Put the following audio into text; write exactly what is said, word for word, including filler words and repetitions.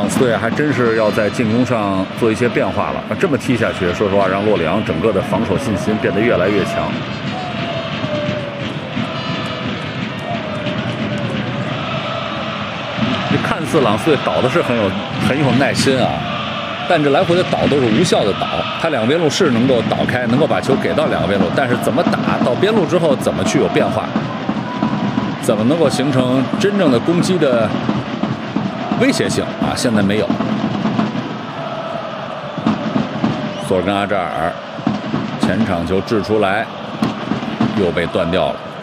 朗斯队还真是要在进攻上做一些变化了。这么踢下去，说实话，让洛里昂整个的防守信心变得越来越强。这看似朗斯队倒的是很有很有耐心啊，但这来回的倒都是无效的倒。他两个边路是能够倒开，能够把球给到两个边路，但是怎么打到边路之后，怎么去有变化？怎么能够形成真正的攻击的威胁性啊？现在没有。索尔根阿扎尔前场球掷出来，又被断掉了。